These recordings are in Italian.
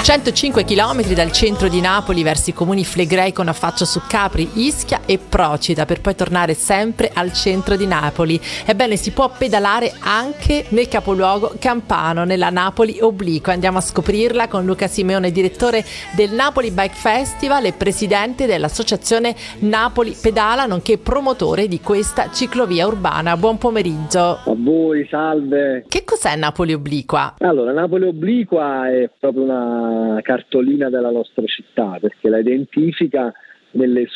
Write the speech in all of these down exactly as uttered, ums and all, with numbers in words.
centocinque chilometri dal centro di Napoli verso i comuni Flegrei con affaccio su Capri, Ischia e Procida, per poi tornare sempre al centro di Napoli. Ebbene, si può pedalare anche nel capoluogo campano, nella Napoli obliqua. Andiamo a scoprirla con Luca Simeone, direttore del Napoli Bike Festival e presidente dell'associazione Napoli Pedala, nonché promotore di questa ciclovia urbana. Buon pomeriggio. A voi, salve. Che cos'è Napoli obliqua? Allora, Napoli obliqua è proprio una cartolina della nostra città, perché la identifica nelle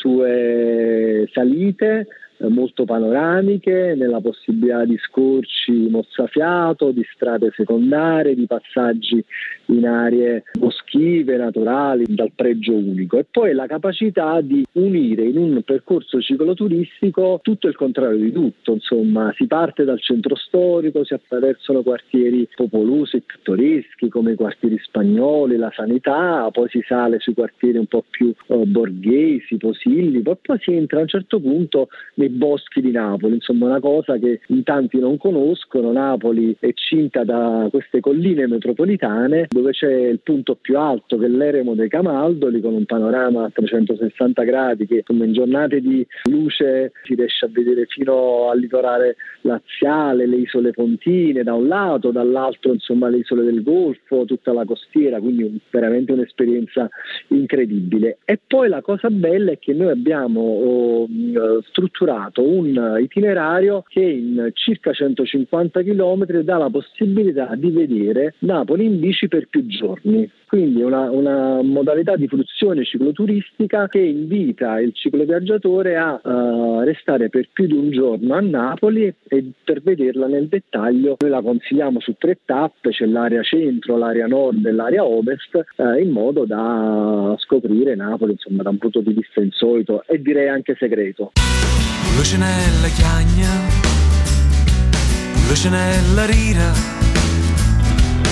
sue salite molto panoramiche, nella possibilità di scorci mozzafiato, di strade secondarie, di passaggi in aree boschive, naturali, dal pregio unico, e poi la capacità di unire in un percorso cicloturistico tutto il contrario di tutto. Insomma, si parte dal centro storico, si attraversano quartieri popolosi e pittoreschi come i quartieri spagnoli, la Sanità, poi si sale sui quartieri un po' più eh, borghesi, Posilli, poi, poi si entra a un certo punto nei boschi di Napoli. Insomma, una cosa che in tanti non conoscono. Napoli è cinta da queste colline metropolitane dove c'è il punto più alto, che è l'Eremo dei Camaldoli, con un panorama a trecentosessanta gradi che insomma, in giornate di luce si riesce a vedere fino al litorale laziale, le isole pontine da un lato, dall'altro insomma le isole del Golfo, tutta la costiera, quindi veramente un'esperienza incredibile. E poi la cosa bella è che noi abbiamo oh, strutturato un itinerario che in circa centocinquanta chilometri dà la possibilità di vedere Napoli in bici per più giorni. Quindi una, una modalità di fruizione cicloturistica che invita il cicloviaggiatore a uh, restare per più di un giorno a Napoli, e per vederla nel dettaglio noi la consigliamo su tre tappe: c'è l'area centro, l'area nord e l'area ovest, uh, in modo da scoprire Napoli insomma da un punto di vista insolito e direi anche segreto. Luce nella chiagna, luce nella rira,